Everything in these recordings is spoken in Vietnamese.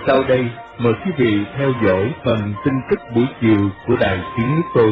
Sau đây, mời quý vị theo dõi phần tin tức buổi chiều của Đài Tiếng Nước Tôi.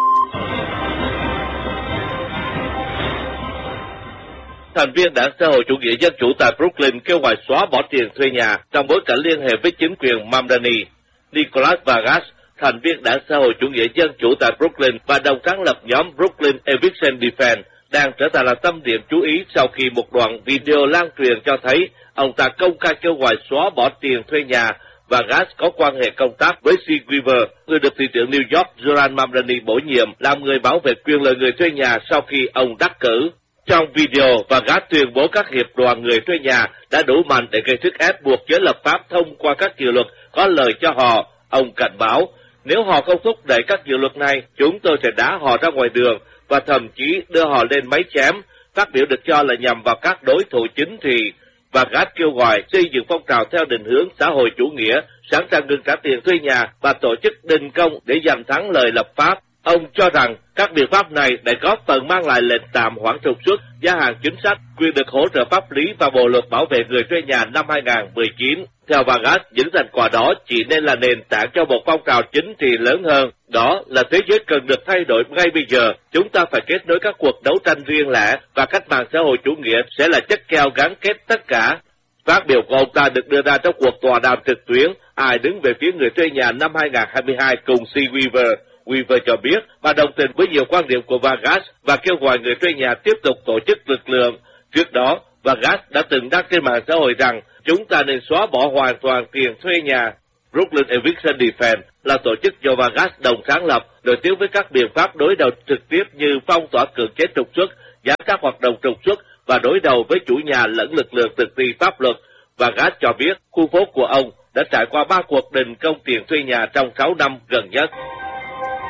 Thành viên Đảng Xã hội Chủ nghĩa Dân chủ tại Brooklyn kêu gọi xóa bỏ tiền thuê nhà trong bối cảnh liên hệ với chính quyền Mamdani. Nicholas Vargas, thành viên Đảng Xã hội Chủ nghĩa Dân chủ tại Brooklyn và đồng sáng lập nhóm Brooklyn Eviction Defense, đang trở thành là tâm điểm chú ý sau khi một đoạn video lan truyền cho thấy ông ta công khai kêu gọi xóa bỏ tiền thuê nhà. Vargas có quan hệ công tác với Steve Weaver, người được thị trưởng New York Zoran Mamdani bổ nhiệm làm người bảo vệ quyền lợi người thuê nhà sau khi ông đắc cử. Trong video, Vargas tuyên bố các hiệp đoàn người thuê nhà đã đủ mạnh để gây sức ép buộc giới lập pháp thông qua các dự luật có lợi cho họ. Ông cảnh báo, nếu họ không thúc đẩy các dự luật này, chúng tôi sẽ đá họ ra ngoài đường và thậm chí đưa họ lên máy chém, phát biểu được cho là nhằm vào các đối thủ chính trị. Vargas kêu gọi xây dựng phong trào theo định hướng xã hội chủ nghĩa, sẵn sàng ngừng trả tiền thuê nhà và tổ chức đình công để giành thắng lợi lập pháp. Ông cho rằng các biện pháp này đã góp phần mang lại lệnh tạm hoãn trục xuất, gia hạn chính sách, quyền được hỗ trợ pháp lý và bộ luật bảo vệ người thuê nhà năm 2019. Theo Vargas, những thành quả đó chỉ nên là nền tảng cho một phong trào chính trị lớn hơn. Đó là thế giới cần được thay đổi ngay bây giờ. Chúng ta phải kết nối các cuộc đấu tranh riêng lẻ và cách mạng xã hội chủ nghĩa sẽ là chất keo gắn kết tất cả. Phát biểu của ông ta được đưa ra trong cuộc tọa đàm trực tuyến Ai đứng về phía người thuê nhà năm 2022 cùng Steve Weaver. Weaver cho biết bà đồng tình với nhiều quan điểm của Vargas và kêu gọi người thuê nhà tiếp tục tổ chức lực lượng. Trước đó, Vargas đã từng đăng trên mạng xã hội rằng chúng ta nên xóa bỏ hoàn toàn tiền thuê nhà. Brooklyn Eviction Defense là tổ chức do Vargas đồng sáng lập, nổi tiếng với các biện pháp đối đầu trực tiếp như phong tỏa cưỡng chế trục xuất, giám sát hoạt động trục xuất và đối đầu với chủ nhà lẫn lực lượng thực thi pháp luật. Vargas cho biết khu phố của ông đã trải qua 3 cuộc đình công tiền thuê nhà trong 6 năm gần nhất.